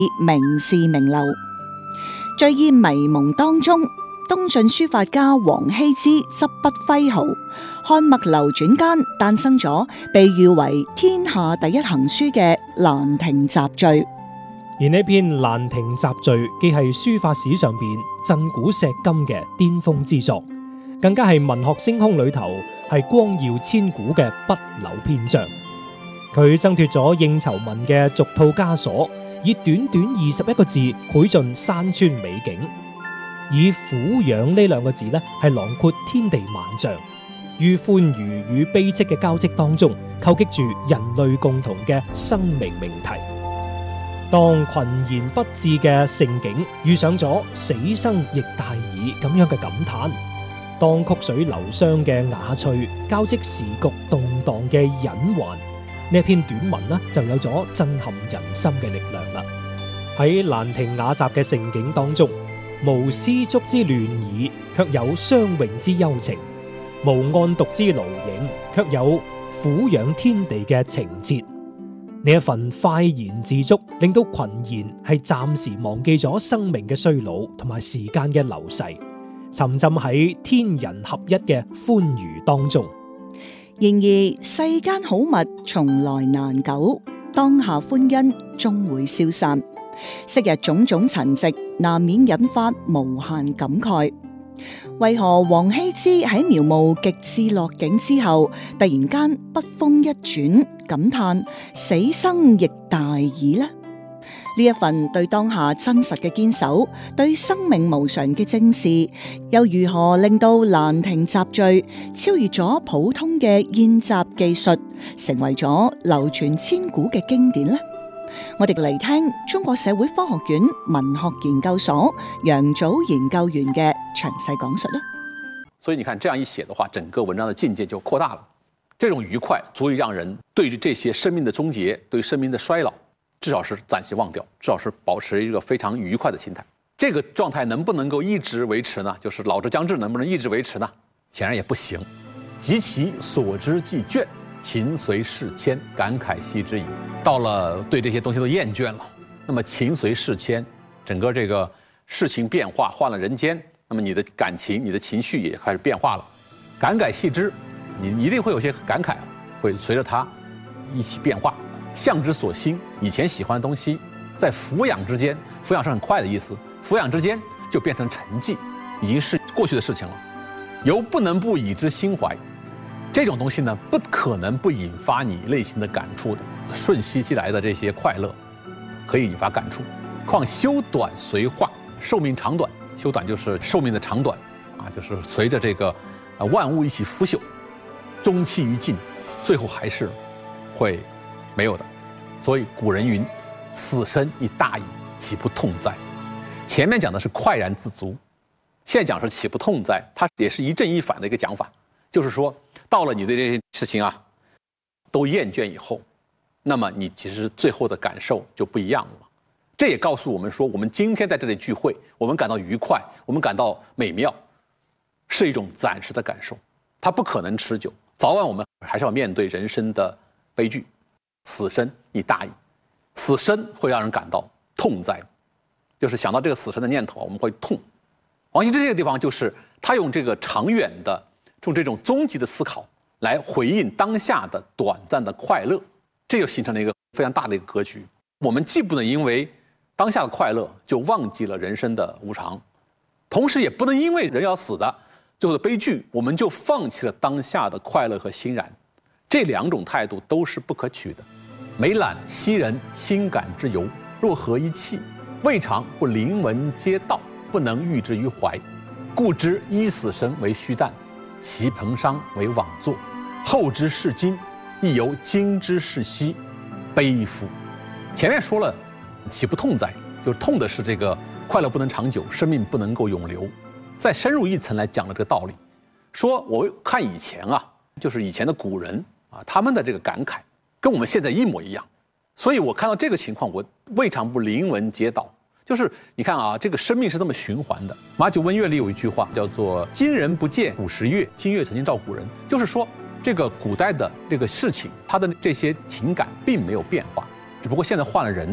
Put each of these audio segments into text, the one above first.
名士名流。醉意迷蒙當中，東晉書法家王羲之執筆揮毫，漢墨流轉間誕生咗被譽為天下第一行書嘅《蘭亭集序》。 而呢篇《蘭亭集序》既係書法史上邊震古碩今嘅巔峰之作，更加係文學星空裏頭係光耀千古嘅不朽篇章。佢掙脫咗應酬文嘅俗套枷鎖，以短短21個字繪盡山川美景，以俯仰呢兩個字呢係囊括天地萬象，於歡愉與悲戚嘅交織當中，構擊住人類共同嘅生命命題。當群言不至嘅盛景遇上咗死生亦大矣咁樣嘅感嘆，當曲水流觴嘅雅趣交織時局動盪嘅隱患，呢篇短文呢就有咗震撼人心嘅力量啦。喺蘭亭雅集嘅盛景當中，無絲竹之亂意，卻有相詠之幽情；無案牘之勞影，卻有俯仰天地嘅情切。呢一份快言自足，令到群言係暫時忘記咗生命嘅衰老同埋時間嘅流逝，沉浸喺天人合一嘅歡愉當中。 然而世間好物從來難久，當下歡欣終會消散。昔日種種陳迹，難免引發無限感慨。為何王羲之喺描摹極致樂景之後，突然間筆鋒一轉，感嘆死生亦大矣呢？呢一份對當下真實嘅堅守，對生命無常嘅正視，又如何令到《蘭亭集序》超越咗普通嘅宴集技術，成為咗流傳千古嘅經典呢？我哋嚟聽中國社會科學院文學研究所楊祖研究員嘅詳細講述啦。 所以你看，這樣一寫的話，整個文章的境界就擴大了。這種愉快足以讓人對於這些生命的終結，對於生命的衰老，至少是暫時忘掉，至少是保持一個非常愉快的心態。這個狀態能不能夠一直維持呢？就是老之將至，能不能一直維持呢？顯然也不行。及其所之既倦，情隨事遷，感慨兮之矣。到了對這些東西都厭倦了，那麼情隨事遷，整個這個事情變化，換了人間，那麼你的感情、你的情緒也開始變化了。感慨兮之，你一定會有些感慨，會隨着它一起變化。向之所興，以前喜歡的東西，在俯仰之間，俯仰是很快的意思，俯仰之間就變成沉寂，已經是過去的事情了。猶不能不以之心懷。這種東西呢，不可能不引發你內心的感觸的。瞬息即來的這些快樂，可以引發感觸。況修短隨化，壽命長短，修短就是壽命的長短，啊，就是隨着這個萬物一起腐朽，終期於盡，最後還是會沒有的。所以古人云：“死生亦大矣，豈不痛哉？”前面講的是快然自足，現在講是豈不痛哉，它也是一正一反的一個講法，就是說到了你對這些事情啊都厭倦以後，那麼你其實最後的感受就不一樣了。這也告訴我們說，我們今天在這裡聚會，我們感到愉快，我們感到美妙，是一種暫時的感受，它不可能持久。早晚我們還是要面對人生的悲劇，死生亦大矣。死生會讓人感到痛哉，就是想到這個死生的念頭，我們會痛。王羲之這個地方就是他用這個長遠的，用這種終極的思考來回應當下的短暫的快樂，這就形成了一個非常大的一個格局。我們既不能因為當下的快樂就忘記了人生的無常，同時也不能因為人要死的最後的悲劇，我們就放棄了當下的快樂和欣然。這兩種態度都是不可取的。每覽昔人心感之由，若合一氣，未嘗不臨文皆道，不能喻之於懷。故知依死生為虛誕，其彭殤為枉作。後之視今，亦猶今之視昔，悲夫！前面說了，豈不痛哉？就是痛的是這個快樂不能長久，生命不能夠永留。再深入一層來講了這個道理，說我看以前啊，就是以前的古人啊，他們的這個感慨跟我們現在一模一樣，所以我看到這個情況，我未嘗不臨文皆道。就是你看啊，這個生命是這麼循環的。馬九溫樂裡有一句話叫做“今人不見古時月，今月曾經照古人”，就是說這個古代的這個事情，它的這些情感並沒有變化，只不過現在換了人，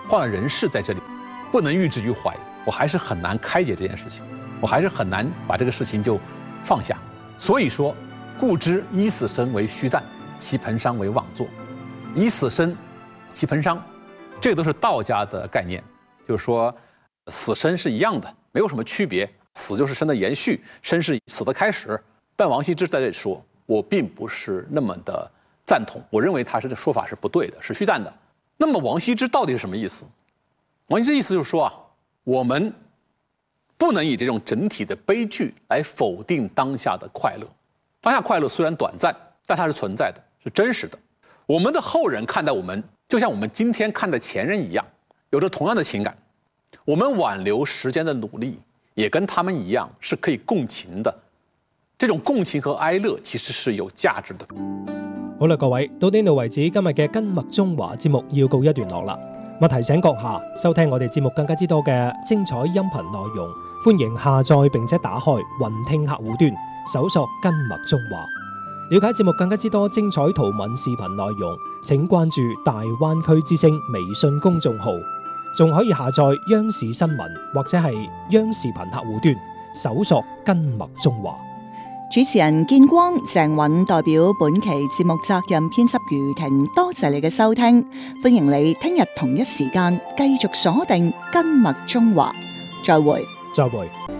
换了人事在这里，不能寓之于怀，我还是很难开解这件事情，我还是很难把这个事情就放下。所以说，故知以死生为虚诞，其盆伤为妄作。以死生，其盆伤，这个都是道家的概念，就是说死生是一样的，没有什么区别，死就是生的延续，生是死的开始。但王羲之在这里说，我并不是那么的赞同，我认为他这个说法是不对的，是虚诞的。那么王羲之到底是什么意思？王羲之意思就是说啊，我们不能以这种整体的悲剧来否定当下的快乐。当下快乐虽然短暂，但它是存在的，是真实的。我们的后人看待我们，就像我们今天看待前人一样，有着同样的情感。我們挽留時間的努力，也跟他們一樣，是可以共情的。這種共情和哀樂其實是有價值的。 好啦，各位，到呢度為止，今日嘅根脈中華節目要告一段落啦。我提醒閣下收聽我哋節目更加之多嘅精彩音頻內容，歡迎下載並且打開雲聽客戶端，搜索根脈中華。了解節目更加之多精彩圖文視頻內容，請關注大灣區之聲微信公眾號，仲可以下載央視新聞或者係央視頻客戶端，搜索根脈中華。 主持人建光、鄭韻代表本期節目責任編輯余婷，多謝你嘅收聽，歡迎你聽日同一時間繼續鎖定根脈中華，再會。 再會。